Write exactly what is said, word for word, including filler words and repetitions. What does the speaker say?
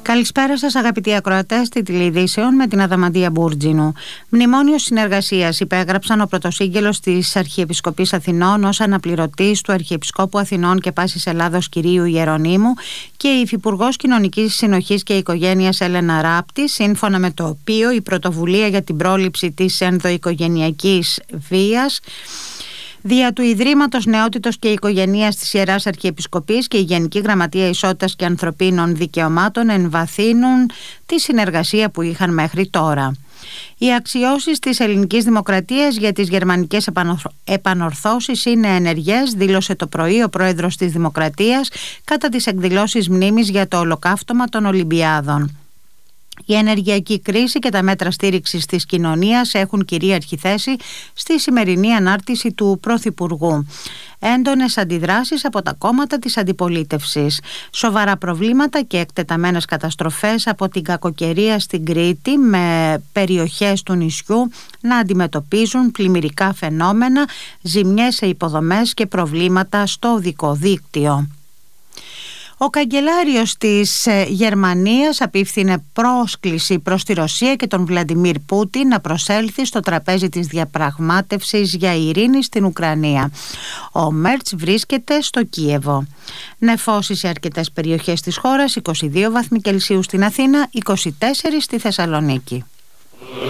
Καλησπέρα σας αγαπητοί ακροατές Τίτλοι Ειδήσεων με την Αδαμαντία Μπούρτζινου. Μνημόνιο συνεργασίας υπέγραψαν ο πρωτοσύγγελος της Αρχιεπισκοπής Αθηνών ως αναπληρωτής του Αρχιεπισκόπου Αθηνών και Πάσης Ελλάδος κυρίου Ιερονύμου και η Υφυπουργός Κοινωνικής Συνοχής και Οικογένειας Έλενα Ράπτη, σύμφωνα με το οποίο η πρωτοβουλία για την πρόληψη της ενδοοικογενειακής βίας δια του Ιδρύματος Νεότητος και Οικογενείας της Ιεράς Αρχιεπισκοπής και η Γενική Γραμματεία Ισότητας και Ανθρωπίνων Δικαιωμάτων εμβαθύνουν τη συνεργασία που είχαν μέχρι τώρα. Οι αξιώσεις της ελληνικής δημοκρατίας για τις γερμανικές επανορθώσεις είναι ενεργές, δήλωσε το πρωί ο πρόεδρος της Δημοκρατίας κατά τις εκδηλώσεις μνήμης για το ολοκαύτωμα των Ολυμπιάδων. Η ενεργειακή κρίση και τα μέτρα στήριξης της κοινωνίας έχουν κυρίαρχη θέση στη σημερινή ανάρτηση του Πρωθυπουργού. Έντονες αντιδράσεις από τα κόμματα της αντιπολίτευσης. Σοβαρά προβλήματα και εκτεταμένες καταστροφές από την κακοκαιρία στην Κρήτη, με περιοχές του νησιού να αντιμετωπίζουν πλημμυρικά φαινόμενα, ζημιές σε υποδομές και προβλήματα στο οδικό δίκτυο. Ο καγκελάριος της Γερμανίας απίφθινε πρόσκληση προς τη Ρωσία και τον Βλαντιμίρ Πούτιν να προσέλθει στο τραπέζι της διαπραγμάτευσης για ειρήνη στην Ουκρανία. Ο Μέρτς βρίσκεται στο Κίεβο. Νεφώσεις σε αρκετές περιοχές της χώρας, είκοσι δύο βαθμοί Κελσίου στην Αθήνα, είκοσι τέσσερα στη Θεσσαλονίκη.